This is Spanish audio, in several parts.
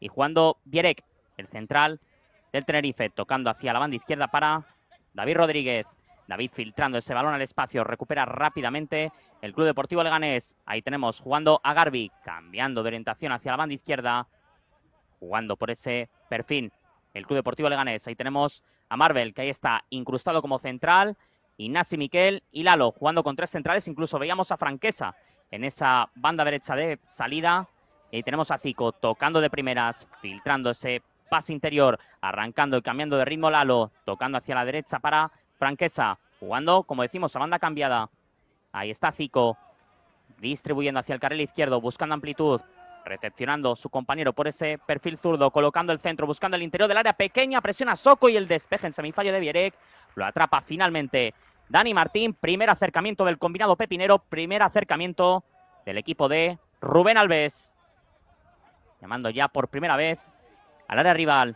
Y jugando Bierek, el central del Tenerife, tocando hacia la banda izquierda para David Rodríguez. David filtrando ese balón al espacio, recupera rápidamente el Club Deportivo Leganés. Ahí tenemos jugando a Garbi, cambiando de orientación hacia la banda izquierda, jugando por ese perfil el Club Deportivo Leganés. Ahí tenemos a Marvel, que ahí está incrustado como central, Ignasi Miquel y Lalo, jugando con tres centrales. Incluso veíamos a Franquesa en esa banda derecha de salida. Y tenemos a Zico tocando de primeras, filtrando ese pase interior, arrancando y cambiando de ritmo Lalo, tocando hacia la derecha para Franquesa, jugando, como decimos, a banda cambiada. Ahí está Zico, distribuyendo hacia el carril izquierdo, buscando amplitud, recepcionando su compañero por ese perfil zurdo, colocando el centro, buscando el interior del área pequeña, presiona Soko y el despeje en semifallo de Bierek. Lo atrapa finalmente Dani Martín. Primer acercamiento del combinado pepinero, primer acercamiento del equipo de Rubén Alves. Llamando ya por primera vez al área rival.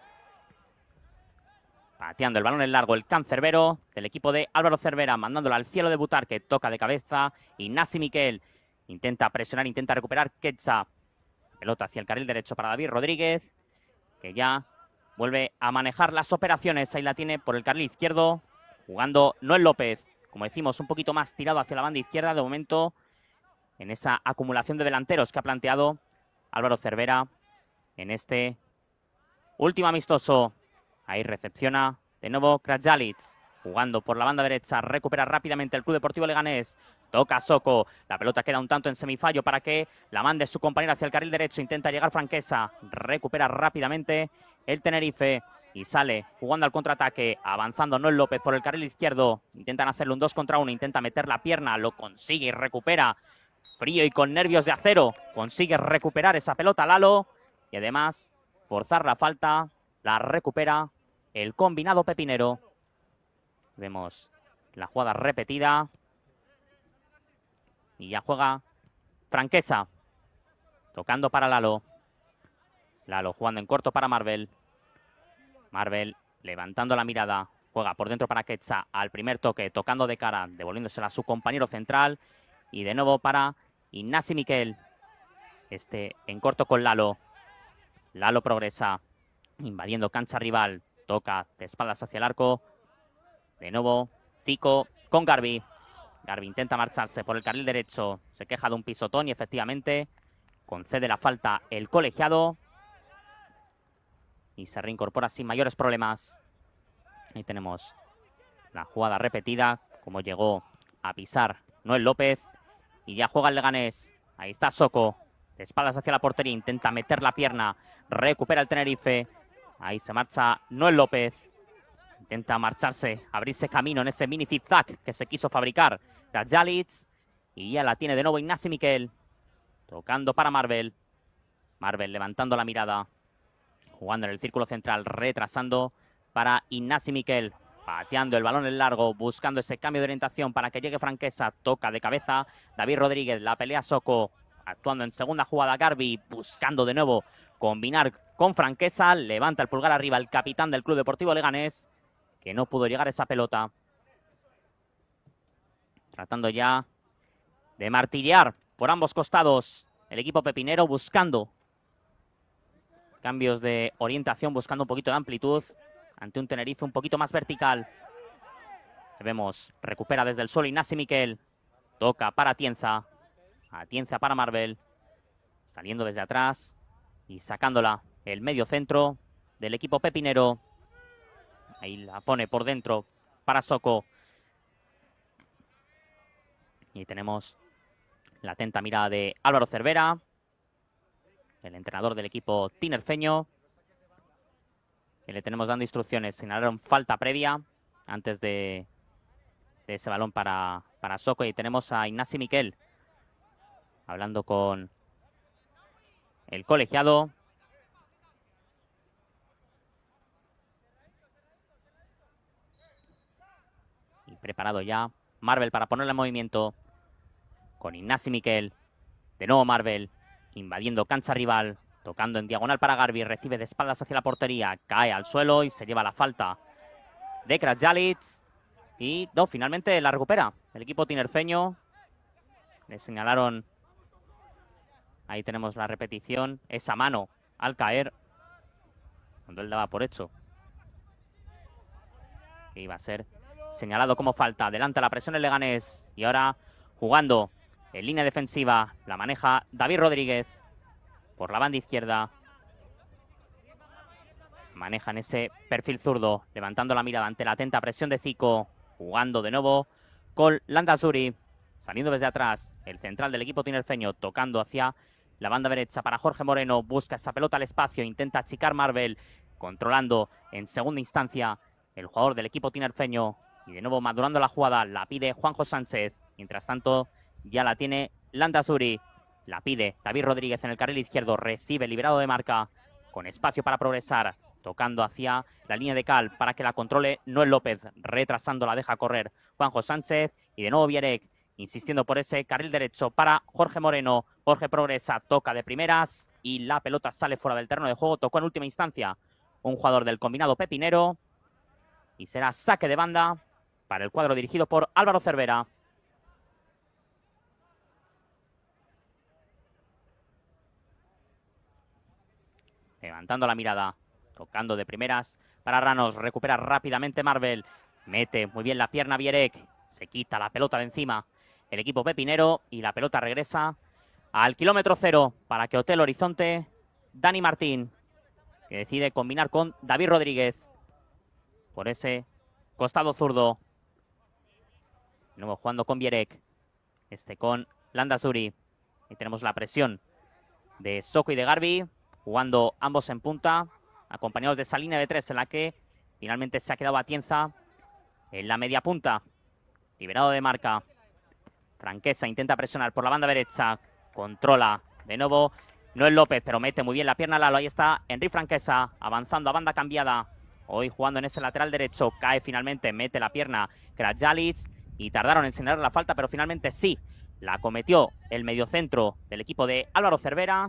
Pateando el balón en largo, el cancerbero del equipo de Álvaro Cervera, mandándolo al cielo de Butarque, toca de cabeza. Ignasi Miquel intenta presionar, intenta recuperar Quetza. Pelota hacia el carril derecho para David Rodríguez, que ya vuelve a manejar las operaciones. Ahí la tiene por el carril izquierdo, jugando Noel López. Como decimos, un poquito más tirado hacia la banda izquierda de momento en esa acumulación de delanteros que ha planteado Álvaro Cervera en este último amistoso. Ahí recepciona de nuevo Krajalic, jugando por la banda derecha, recupera rápidamente el Club Deportivo Leganés. Toca Soko, la pelota queda un tanto en semifallo para que la mande su compañero hacia el carril derecho. Intenta llegar Franquesa, recupera rápidamente el Tenerife y sale jugando al contraataque, avanzando Noel López por el carril izquierdo. Intentan hacerle un 2 contra 1, intenta meter la pierna, lo consigue y recupera. Frío y con nervios de acero, consigue recuperar esa pelota Lalo y además forzar la falta, la recupera el combinado pepinero. Vemos la jugada repetida. Y ya juega Franquesa. Tocando para Lalo. Lalo jugando en corto para Marvel. Marvel levantando la mirada. Juega por dentro para Quetza. Al primer toque, tocando de cara, devolviéndosela a su compañero central. Y de nuevo para Ignasi Miquel. En corto con Lalo. Lalo progresa, invadiendo cancha rival. Toca de espaldas hacia el arco. De nuevo, Zico con Garbi. Garbi intenta marcharse por el carril derecho. Se queja de un pisotón y efectivamente concede la falta el colegiado. Y se reincorpora sin mayores problemas. Ahí tenemos la jugada repetida. Como llegó a pisar Noel López. Y ya juega el Leganés. Ahí está Soko. De espaldas hacia la portería. Intenta meter la pierna. Recupera el Tenerife. Ahí se marcha Noel López. Intenta marcharse, abrirse camino en ese mini zigzag que se quiso fabricar Krajalic. Y ya la tiene de nuevo Ignasi Miquel. Tocando para Marvel. Marvel levantando la mirada. Jugando en el círculo central, retrasando para Ignasi Miquel. Pateando el balón en largo, buscando ese cambio de orientación para que llegue Franquesa. Toca de cabeza David Rodríguez, la pelea Soko. Actuando en segunda jugada Garbi, buscando de nuevo combinar con Franquesa. Levanta el pulgar arriba el capitán del Club Deportivo Leganés, que no pudo llegar a esa pelota. Tratando ya de martillear por ambos costados el equipo pepinero, buscando cambios de orientación, buscando un poquito de amplitud ante un Tenerife un poquito más vertical. Vemos, recupera desde el suelo Ignasi Miquel. Toca para Atienza. Atienza para Marvel. Saliendo desde atrás y sacándola el medio centro del equipo pepinero. Ahí la pone por dentro para Soko. Y tenemos la atenta mirada de Álvaro Cervera, el entrenador del equipo tinerfeño, que le tenemos dando instrucciones. Señalaron falta previa antes de ese balón para Soko. Y tenemos a Ignasi Miquel hablando con el colegiado. Y preparado ya Marvel para ponerle en movimiento con Ignasi Miquel. De nuevo Marvel invadiendo cancha rival, tocando en diagonal para Garbi, recibe de espaldas hacia la portería, cae al suelo y se lleva la falta de Krajalic. Y no, finalmente la recupera el equipo tinerfeño. Le señalaron, ahí tenemos la repetición, esa mano al caer, cuando él daba por hecho que iba a ser señalado como falta. Adelanta la presión el Leganés y ahora jugando en línea defensiva la maneja David Rodríguez por la banda izquierda. Manejan ese perfil zurdo, levantando la mirada ante la atenta presión de Zico, jugando de nuevo con Landazuri, saliendo desde atrás el central del equipo tinerfeño, tocando hacia la banda derecha para Jorge Moreno, busca esa pelota al espacio, intenta achicar Marvel, controlando en segunda instancia el jugador del equipo tinerfeño, y de nuevo madurando la jugada, la pide Juanjo Sánchez, mientras tanto ya la tiene Landazuri, la pide David Rodríguez en el carril izquierdo, recibe liberado de marca, con espacio para progresar, tocando hacia la línea de cal para que la controle Noel López, retrasando la deja correr Juanjo Sánchez, y de nuevo Vierek insistiendo por ese carril derecho para Jorge Moreno. Jorge progresa, toca de primeras y la pelota sale fuera del terreno de juego. Tocó en última instancia un jugador del combinado pepinero y será saque de banda para el cuadro dirigido por Álvaro Cervera. Levantando la mirada, tocando de primeras para Ranos, recupera rápidamente Marvel, mete muy bien la pierna Vierek, se quita la pelota de encima el equipo pepinero y la pelota regresa al kilómetro cero para que Hotel Horizonte, Dani Martín, que decide combinar con David Rodríguez por ese costado zurdo. De nuevo jugando con Vierek, con Landazuri, y tenemos la presión de Soko y de Garbi, jugando ambos en punta, acompañados de esa línea de tres en la que finalmente se ha quedado Atienza en la media punta, liberado de marca. Franquesa intenta presionar por la banda derecha, controla de nuevo Noel López, pero mete muy bien la pierna Lalo. Ahí está Henry Franquesa, avanzando a banda cambiada, hoy jugando en ese lateral derecho, cae finalmente, mete la pierna Krajalic y tardaron en señalar la falta, pero finalmente sí, la cometió el mediocentro del equipo de Álvaro Cervera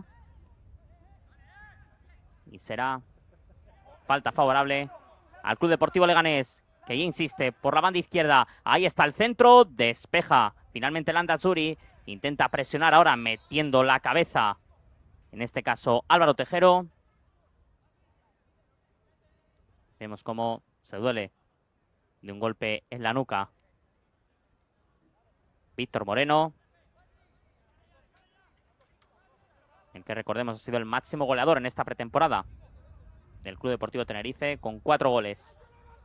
y será falta favorable al Club Deportivo Leganés, que ya insiste por la banda izquierda. Ahí está el centro, despeja finalmente Landazuri, intenta presionar ahora metiendo la cabeza, en este caso Álvaro Tejero. Vemos cómo se duele de un golpe en la nuca Víctor Moreno, el que recordemos ha sido el máximo goleador en esta pretemporada del Club Deportivo Tenerife, con 4 goles.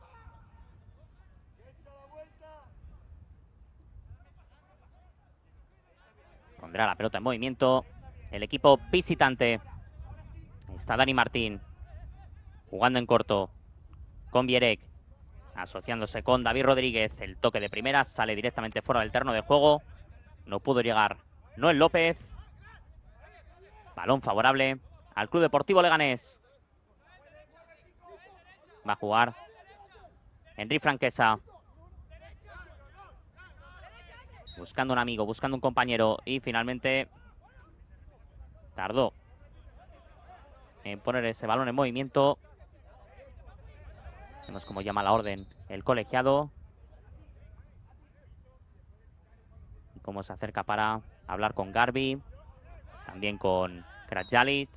Pondrá la pelota en movimiento el equipo visitante. Está Dani Martín jugando en corto con Vierek, asociándose con David Rodríguez. El toque de primera sale directamente fuera del terreno de juego. No pudo llegar Noel López. Balón favorable al Club Deportivo Leganés. Va a jugar Henry Franquesa, buscando un amigo, buscando un compañero, y finalmente tardó en poner ese balón en movimiento. Vemos cómo llama la orden el colegiado y cómo se acerca para hablar con Garbi, también con Krajalic.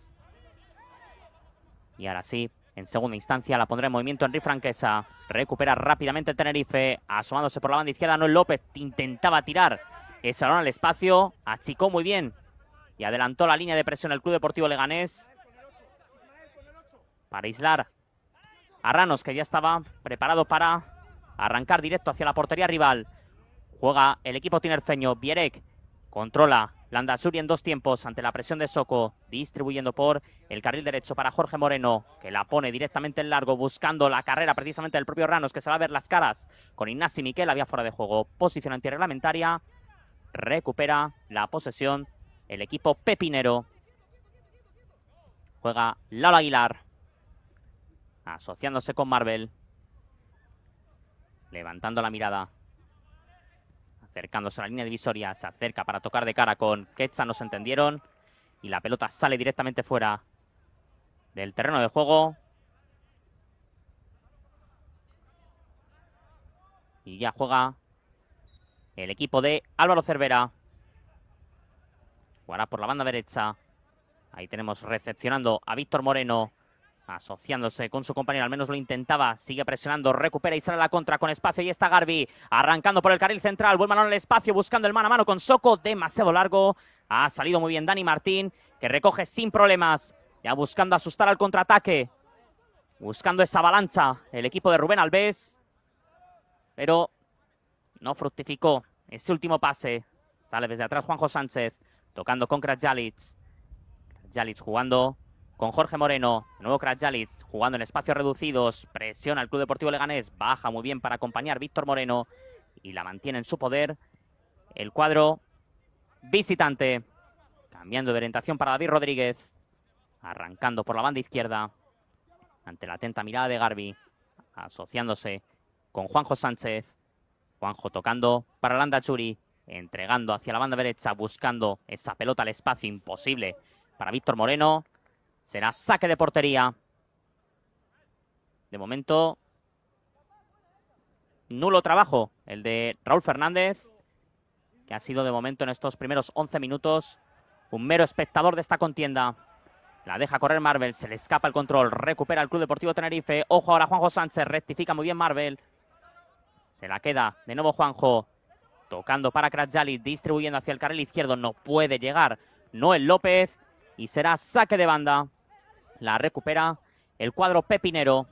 Y ahora sí, en segunda instancia la pondrá en movimiento Henry Franquesa. Recupera rápidamente el Tenerife, asomándose por la banda izquierda Noel López. Intentaba tirar ese balón al espacio, achicó muy bien y adelantó la línea de presión el Club Deportivo Leganés para aislar a Ranos, que ya estaba preparado para arrancar directo hacia la portería rival. Juega el equipo tinerfeño. Vierek controla Landazuri en dos tiempos ante la presión de Soko, distribuyendo por el carril derecho para Jorge Moreno, que la pone directamente en largo, buscando la carrera precisamente del propio Ranos, que se va a ver las caras con Ignasi Miquel. Había fuera de juego, posición antirreglamentaria. Recupera la posesión el equipo pepinero. Juega Lalo Aguilar, asociándose con Marvel, levantando la mirada, acercándose a la línea divisoria, se acerca para tocar de cara con Quetza, no se entendieron, y la pelota sale directamente fuera del terreno de juego. Y ya juega el equipo de Álvaro Cervera. Jugará por la banda derecha Ahí tenemos recepcionando a Víctor Moreno, asociándose con su compañero, al menos lo intentaba, sigue presionando, recupera y sale a la contra con espacio, y está Garbi arrancando por el carril central, buen balón al espacio, buscando el mano a mano con Soko, demasiado largo, ha salido muy bien Dani Martín, que recoge sin problemas, ya buscando asustar al contraataque, buscando esa avalancha, el equipo de Rubén Alves, pero no fructificó ese último pase, sale desde atrás Juanjo Sánchez, tocando con Krajalic, Krajalic jugando con Jorge Moreno, de nuevo Krajalic jugando en espacios reducidos, presiona el Club Deportivo Leganés, baja muy bien para acompañar Víctor Moreno y la mantiene en su poder el cuadro visitante, cambiando de orientación para David Rodríguez, arrancando por la banda izquierda, ante la atenta mirada de Garbi, asociándose con Juanjo Sánchez, Juanjo tocando para Landa Churi, entregando hacia la banda derecha, buscando esa pelota al espacio, imposible para Víctor Moreno. Será saque de portería. De momento, nulo trabajo el de Raúl Fernández, que ha sido de momento en estos primeros 11 minutos un mero espectador de esta contienda. La deja correr Marvel, se le escapa el control, recupera el Club Deportivo Tenerife. Ojo ahora Juanjo Sánchez, rectifica muy bien Marvel. Se la queda de nuevo Juanjo, tocando para Krajalic, distribuyendo hacia el carril izquierdo, no puede llegar Noel López y será saque de banda. La recupera el cuadro pepinero.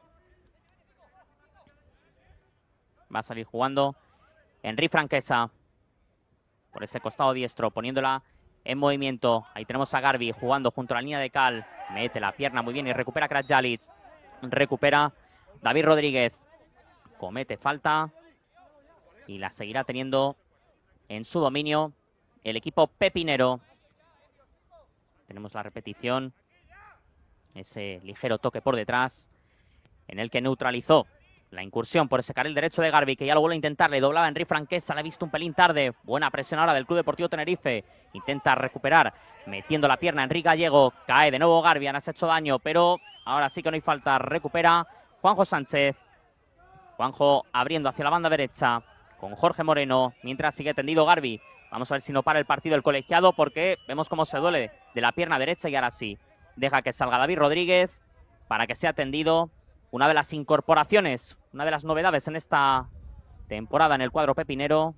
Va a salir jugando Henry Franquesa por ese costado diestro, poniéndola en movimiento. Ahí tenemos a Garbi jugando junto a la línea de cal. Mete la pierna muy bien y recupera Krajalic. Recupera David Rodríguez. Comete falta y la seguirá teniendo en su dominio el equipo pepinero. Tenemos la repetición. Ese ligero toque por detrás en el que neutralizó la incursión por ese carril derecho de Garbi, que ya lo vuelve a intentar, le doblaba Henry Franquesa, la ha visto un pelín tarde, buena presión ahora del Club Deportivo Tenerife, intenta recuperar, metiendo la pierna Henry Gallego, cae de nuevo Garbi, ahora se ha hecho daño, pero ahora sí que no hay falta, recupera Juanjo Sánchez, Juanjo abriendo hacia la banda derecha con Jorge Moreno, mientras sigue tendido Garbi, vamos a ver si no para el partido el colegiado, porque vemos cómo se duele de la pierna derecha y ahora sí, deja que salga David Rodríguez para que sea atendido. Una de las incorporaciones, una de las novedades en esta temporada en el cuadro pepinero.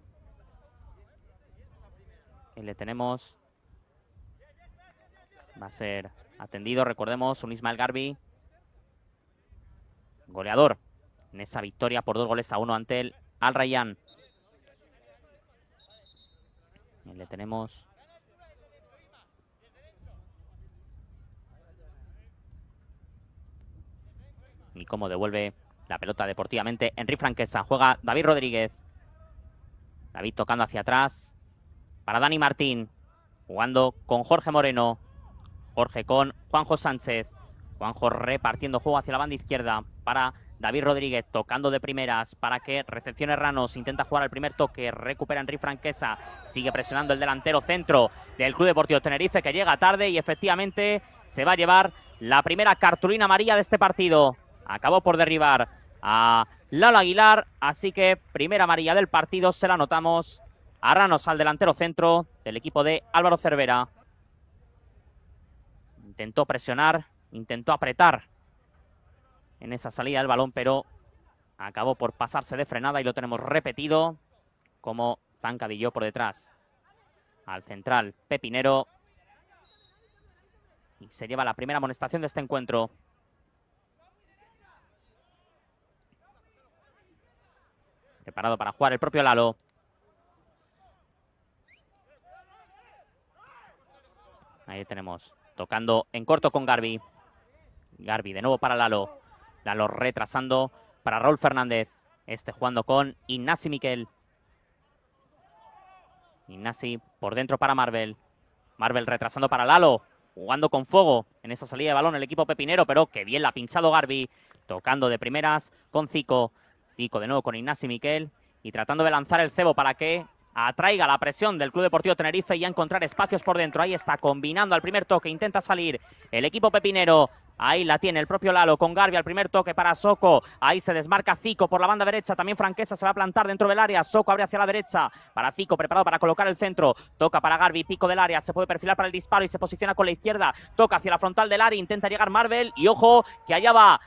Y le tenemos. Va a ser atendido, recordemos, un Ismael Garbi, goleador en esa victoria por 2-1 ante el Al Rayyan. Y le tenemos. Y cómo devuelve la pelota deportivamente Henry Franquesa. Juega David Rodríguez. David tocando hacia atrás para Dani Martín. Jugando con Jorge Moreno. Jorge con Juanjo Sánchez. Juanjo repartiendo juego hacia la banda izquierda para David Rodríguez. Tocando de primeras para que recepcione Ranos. Intenta jugar al primer toque. Recupera Henry Franquesa. Sigue presionando el delantero centro del Club Deportivo Tenerife, que llega tarde y efectivamente se va a llevar la primera cartulina amarilla de este partido. Acabó por derribar a Lalo Aguilar, así que primera amarilla del partido se la anotamos a Ranos, al delantero centro del equipo de Álvaro Cervera. Intentó presionar, intentó apretar en esa salida del balón, pero acabó por pasarse de frenada y lo tenemos repetido como zancadillo por detrás al central pepinero. Y se lleva la primera amonestación de este encuentro. Preparado para jugar el propio Lalo. Ahí tenemos, tocando en corto con Garbi. Garbi de nuevo para Lalo. Lalo retrasando para Raúl Fernández. Este jugando con Ignasi Miquel. Ignasi por dentro para Marvel. Marvel retrasando para Lalo. Jugando con fuego en esa salida de balón el equipo pepinero, pero que bien la ha pinchado Garbi. Tocando de primeras con Zico. Zico de nuevo con Ignasi Miquel y tratando de lanzar el cebo para que atraiga la presión del Club Deportivo Tenerife y a encontrar espacios por dentro. Ahí está, combinando al primer toque, intenta salir el equipo pepinero. Ahí la tiene el propio Lalo con Garbi al primer toque para Soko. Ahí se desmarca Zico por la banda derecha. También Franquesa se va a plantar dentro del área. Soko abre hacia la derecha para Zico, preparado para colocar el centro. Toca para Garbi, pico del área. Se puede perfilar para el disparo y se posiciona con la izquierda. Toca hacia la frontal del área. Intenta llegar Marvel. Y ojo, que allá va